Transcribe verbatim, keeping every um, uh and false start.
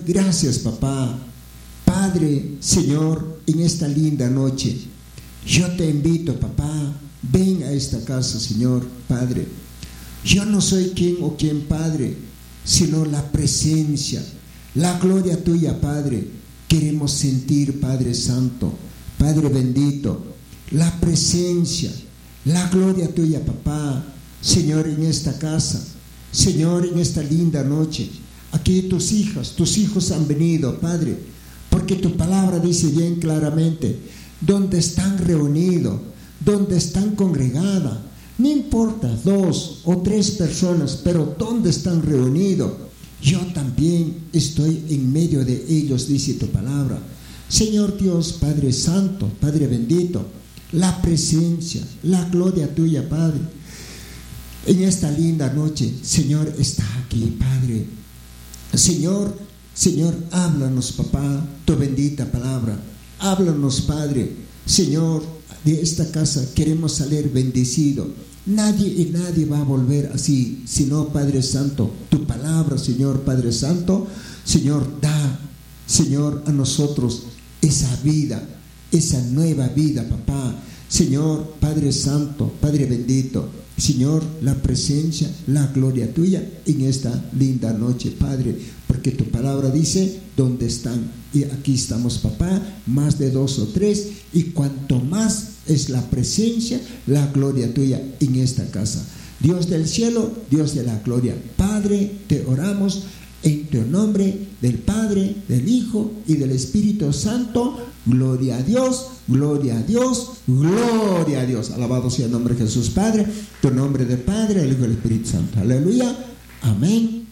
gracias, papá. Padre, Señor, en esta linda noche, yo te invito, papá, ven a esta casa, Señor, Padre. Yo no soy quien o quien, Padre, sino la presencia, la gloria tuya, Padre. Queremos sentir, Padre Santo, Padre bendito, la presencia, la gloria tuya, papá, Señor, en esta casa, Señor, en esta linda noche. Aquí tus hijas, tus hijos han venido, Padre, porque tu palabra dice bien claramente, donde están reunidos, donde están congregadas, no importa dos o tres personas, pero donde están reunidos, yo también estoy en medio de ellos, dice tu palabra. Señor Dios, Padre Santo, Padre bendito, la presencia, la gloria tuya, Padre, en esta linda noche, Señor, está aquí, Padre. Señor, Señor, háblanos, papá, tu bendita palabra. Háblanos, Padre. Señor, de esta casa queremos salir bendecidos. Nadie y nadie va a volver así, sino, Padre Santo, tu palabra, Señor, Padre Santo. Señor, da, Señor, a nosotros esa vida, esa nueva vida, papá. Señor, Padre Santo, Padre bendito, Señor, la presencia, la gloria tuya en esta linda noche, Padre, porque tu palabra dice, ¿dónde están? Y aquí estamos, papá, más de dos o tres, y cuanto más es la presencia, la gloria tuya en esta casa. Dios del cielo, Dios de la gloria, Padre, te oramos en tu nombre, del Padre, del Hijo y del Espíritu Santo. Gloria a Dios, gloria a Dios, gloria a Dios. Alabado sea el nombre de Jesús, Padre, tu nombre de Padre, el Hijo y el Espíritu Santo. Aleluya, amén.